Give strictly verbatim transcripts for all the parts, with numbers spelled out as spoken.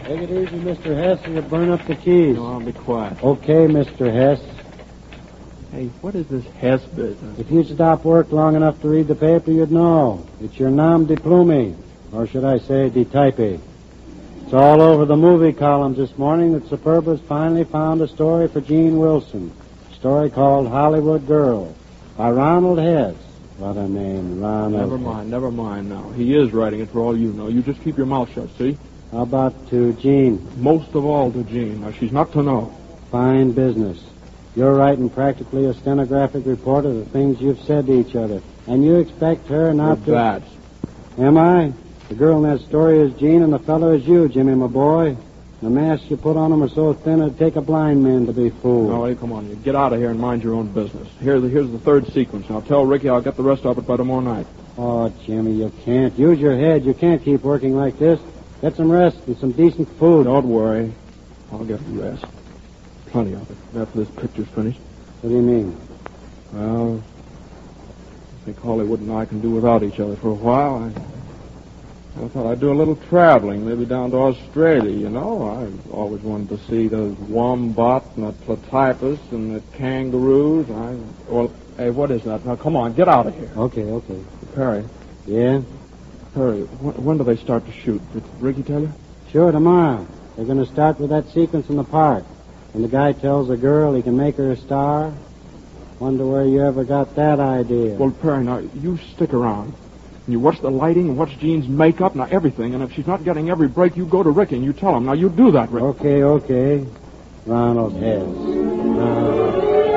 Take it easy, Mister Hess, or you'll burn up the keys. No, I'll be quiet. Okay, Mister Hess. Hey, what is this Hess business? If you'd stop work long enough to read the paper, you'd know. It's your nom de plume, or should I say de type. It's all over the movie columns this morning that Superba's finally found a story for Gene Wilson. A story called Hollywood Girl by Ronald Hess. What a name, Ronald. Never mind, never mind now. He is writing it for all you know. You just keep your mouth shut, see? How about to Jean? Most of all to Jean. Now, she's not to know. Fine business. You're writing practically a stenographic report of the things you've said to each other. And you expect her not You're to... bad. Am I? The girl in that story is Jean, and the fellow is you, Jimmy, my boy. The masks you put on them are so thin it'd take a blind man to be fooled. No, hey, come on. You get out of here and mind your own business. Here, here's the third sequence. Now, tell Ricky I'll get the rest of it by tomorrow night. Oh, Jimmy, you can't. Use your head. You can't keep working like this. Get some rest and some decent food. Don't worry. I'll get rest. Plenty of it after this picture's finished. What do you mean? Well, I think Hollywood and I can do without each other for a while. I... I thought I'd do a little traveling, maybe down to Australia, you know. I always wanted to see the wombat and the platypus and the kangaroos. I, well, hey, what is that? Now, come on, get out of here. Okay, okay. Perry. Yeah? Perry, when, when do they start to shoot? Did Ricky tell you? Sure, tomorrow. They're going to start with that sequence in the park. And the guy tells the girl he can make her a star. Wonder where you ever got that idea. Well, Perry, now, you stick around. You watch the lighting and watch Jean's makeup, now everything. And if she's not getting every break, you go to Ricky and you tell him. Now, you do that, Ricky. Okay, okay. Ronald Hess. Ronald.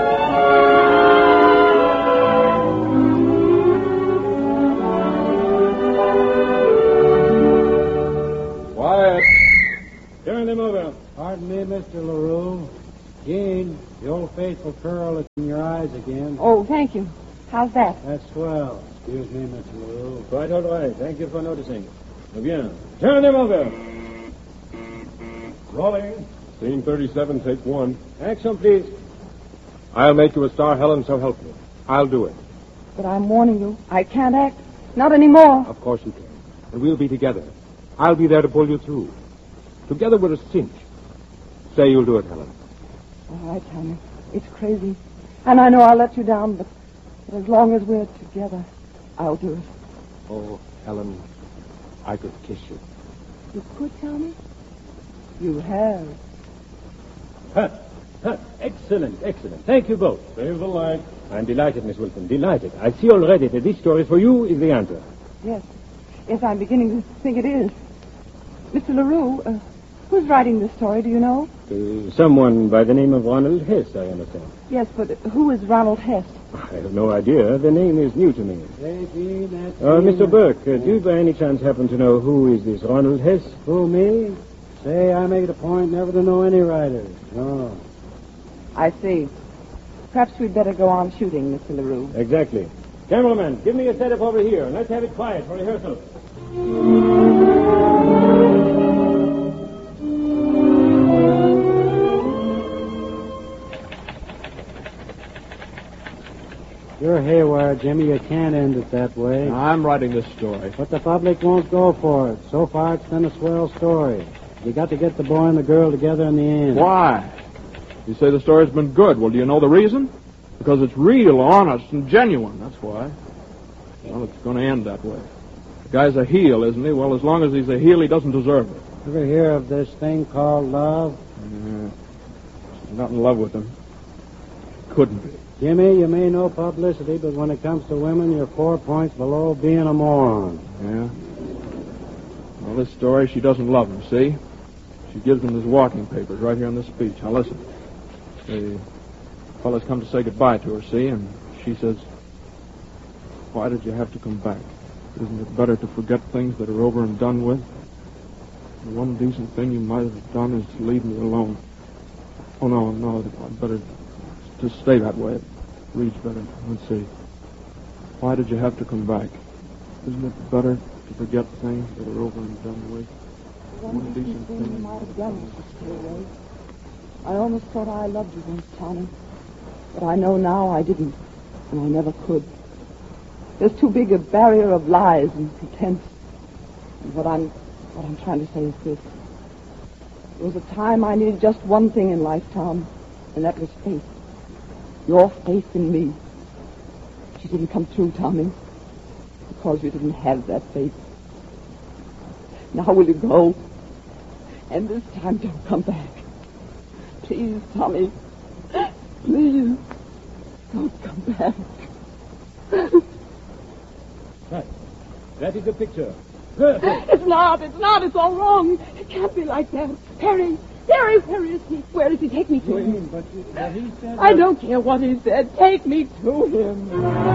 Quiet. Turn them over. Pardon me, Mister LaRue. Jean, the old faithful curl is in your eyes again. Oh, thank you. How's that? That's swell. Excuse me, Mister LaRue. Quite all right. Thank you for noticing. Eh bien. Turn them over. Rolling. Scene thirty-seven, take one. Action, please. I'll make you a star, Helen, so help me. I'll do it. But I'm warning you, I can't act. Not anymore. Of course you can. And we'll be together. I'll be there to pull you through. Together we're a cinch. Say you'll do it, Helen. All right, Tommy. It's crazy. And I know I'll let you down, but, but as long as we're together, I'll do it. Oh, Helen, I could kiss you. You could, Tommy? You have. Huh. Huh. Excellent, excellent. Thank you both. Save the light. I'm delighted, Miss Wilson, delighted. I see already that this story for you is the answer. Yes. Yes, I'm beginning to think it is. Mister LaRue, uh, who's writing this story, do you know? Uh, someone by the name of Ronald Hess, I understand. Yes, but who is Ronald Hess? I have no idea. The name is new to me. Hey, Jean, that's Uh, Jean. Mister Burke, uh, do you by any chance happen to know who is this Ronald Hess? Who, me? Say, I make it a point never to know any writers. No. I see. Perhaps we'd better go on shooting, Mister LaRue. Exactly. Cameraman, give me a setup over here, and let's have it quiet for rehearsal. You're haywire, Jimmy. You can't end it that way. I'm writing this story. But the public won't go for it. So far, it's been a swell story. You got to get the boy and the girl together in the end. Why? You say the story's been good. Well, do you know the reason? Because it's real, honest, and genuine. That's why. Well, it's going to end that way. The guy's a heel, isn't he? Well, as long as he's a heel, he doesn't deserve it. Ever hear of this thing called love? Yeah. I'm not in love with him. Couldn't be. Jimmy, you may know publicity, but when it comes to women, you're four points below being a moron. Yeah? Well, this story, she doesn't love him, see? She gives him his walking papers right here on this speech. Now, listen. The fellow's come to say goodbye to her, see? And she says, why did you have to come back? Isn't it better to forget things that are over and done with? The one decent thing you might have done is to leave me alone. Oh, no, no, I'd better to stay that way. It reads better. Let's see. Why did you have to come back? Isn't it better to forget things that are over and done with? One decent thing you might have done was to stay away. I almost thought I loved you once, Tommy. But I know now I didn't, and I never could. There's too big a barrier of lies and pretense. And what I'm, what I'm trying to say is this. There was a time I needed just one thing in life, Tom, and that was faith. Your faith in me. She didn't come through, Tommy, because you didn't have that faith. Now will you go? And this time don't come back. Please, Tommy. Please. Don't come back. Right. That is the picture. Perfect. It's not. It's not. It's all wrong. It can't be like that. Perry. Perry, where is he? Where does he take me to him? But, but he said... I don't care what he said. Take me to him.